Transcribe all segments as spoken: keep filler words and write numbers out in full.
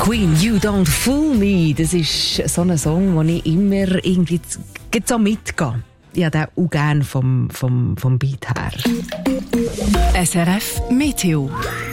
Queen, You Don't Fool Me. Das ist so ein Song, wo ich immer irgendwie so mitgehe. Ich habe den auch gerne vom, vom, vom Beat her. S R F Meteo.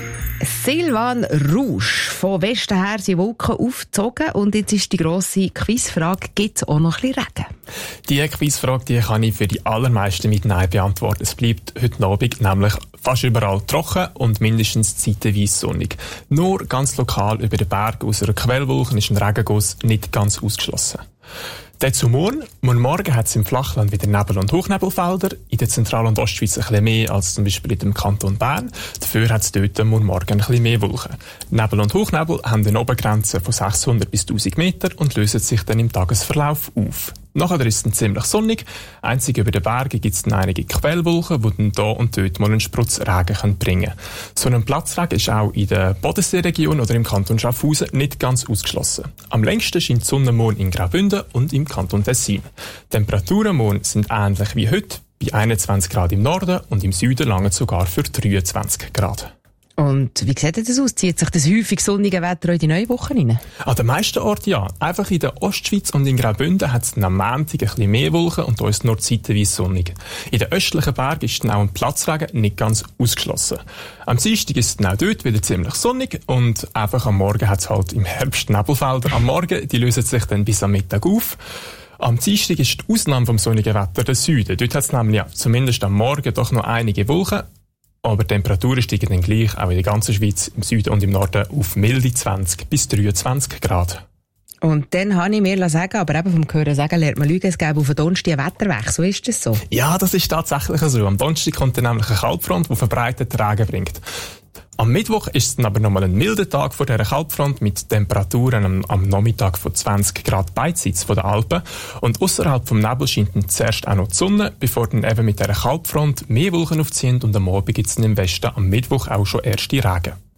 Silvan Rouge. Von Westen her sind Wolken aufgezogen und jetzt ist die grosse Quizfrage, gibt es auch noch ein bisschen Regen? Diese Quizfrage die kann ich für die allermeisten mit Nein beantworten. Es bleibt heute Abend nämlich fast überall trocken und mindestens zeitweise sonnig. Nur ganz lokal über den Berg aus einer Quellwolke ist ein Regenguss nicht ganz ausgeschlossen. Dann zu morgen. Morgen hat es im Flachland wieder Nebel- und Hochnebelfelder. In der Zentral- und Ostschweiz ein bisschen mehr als zum Beispiel in dem Kanton Bern. Dafür hat es dort morgen ein bisschen mehr Wolken. Nebel und Hochnebel haben eine Obergrenze von sechshundert bis tausend Meter und lösen sich dann im Tagesverlauf auf. Nachher ist es dann ziemlich sonnig. Einzig über den Bergen gibt es dann einige Quellwolken, die dann da und dort mal einen Sprutz Regen bringen können. So ein Platzregen ist auch in der Bodenseeregion oder im Kanton Schaffhausen nicht ganz ausgeschlossen. Am längsten scheint die Sonne morgen in Graubünden und im Kanton Tessin. Die Temperaturen morgen sind ähnlich wie heute, bei einundzwanzig Grad im Norden und im Süden lange sogar für dreiundzwanzig Grad. Und wie sieht das aus? Zieht sich das häufig sonnige Wetter in die neue Woche rein? An den meisten Orten ja. Einfach in der Ostschweiz und in Graubünden hat es am Montag ein bisschen mehr Wolken und da ist nur zeitweise sonnig. In den östlichen Bergen ist dann auch ein Platzregen nicht ganz ausgeschlossen. Am Dienstag ist es dann auch dort wieder ziemlich sonnig und einfach am Morgen hat es halt im Herbst Nebelfelder. Am Morgen, die lösen sich dann bis am Mittag auf. Am Dienstag ist die Ausnahme vom sonnigen Wetter der Süden. Dort hat es nämlich ja, zumindest am Morgen doch noch einige Wolken. Aber die Temperaturen steigen dann gleich auch in der ganzen Schweiz, im Süden und im Norden, auf milde zwanzig bis dreiundzwanzig Grad. Und dann habe ich mir sagen, aber eben vom Hören sagen lernt man lügen, es gäbe auf den Donnerstag einen Wetterwechsel. Ist das so? Ja, das ist tatsächlich so. Am Donnerstag kommt dann nämlich eine Kaltfront, die verbreitet Regen bringt. Am Mittwoch ist es dann aber nochmal ein milder Tag vor dieser Kaltfront mit Temperaturen am, am Nachmittag von zwanzig Grad beidseits von den Alpen. Und außerhalb vom Nebel scheint dann zuerst auch noch die Sonne, bevor dann eben mit dieser Kaltfront mehr Wolken aufziehen und am Abend gibt es dann im Westen am Mittwoch auch schon erste Regen.